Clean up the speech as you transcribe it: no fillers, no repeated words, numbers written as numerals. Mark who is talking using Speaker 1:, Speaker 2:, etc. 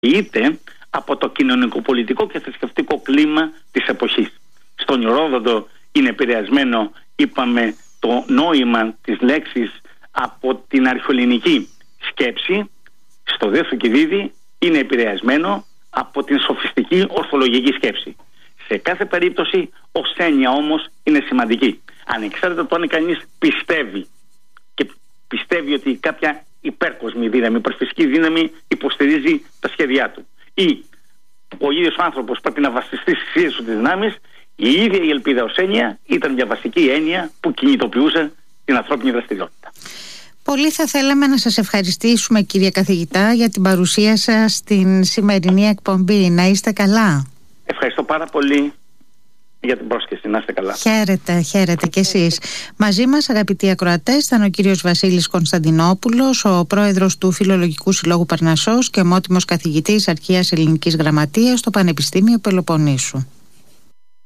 Speaker 1: είτε από το κοινωνικοπολιτικό και θρησκευτικό κλίμα της εποχής. Στον Ηρόδοτο είναι επηρεασμένο, είπαμε, το νόημα της λέξης από την αρχαιοελληνική σκέψη. Στο δε Θουκυδίδη είναι επηρεασμένο από την σοφιστική ορθολογική σκέψη. Σε κάθε περίπτωση ως έννοια όμως είναι σημαντική. Ανεξάρτητα το αν κανείς πιστεύει και πιστεύει ότι κάποια υπέρκοσμη δύναμη, υπερφυσική δύναμη υποστηρίζει τα σχέδιά του, ή ο ίδιος ο άνθρωπος πρέπει να βασιστεί στις ίδιες του τις δυνάμεις, η ίδια η ελπίδα ως έννοια ήταν μια βασική έννοια που κινητοποιούσε την ανθρώπινη δραστηριότητα.
Speaker 2: Πολύ θα θέλαμε να σας ευχαριστήσουμε, κύριε καθηγητά, για την παρουσία σας στην σημερινή εκπομπή. Να είστε καλά.
Speaker 1: Ευχαριστώ πάρα πολύ για την πρόσκληση. Να είστε καλά.
Speaker 2: Χαίρετε κι εσείς. Μαζί μας, αγαπητοί ακροατές, ήταν ο κύριος Βασίλης Κωνσταντινόπουλος, ο πρόεδρος του Φιλολογικού Συλλόγου Παρνασσός και ομότιμος καθηγητής Αρχαίας Ελληνικής Γραμματείας στο Πανεπιστήμιο Πελοποννήσου.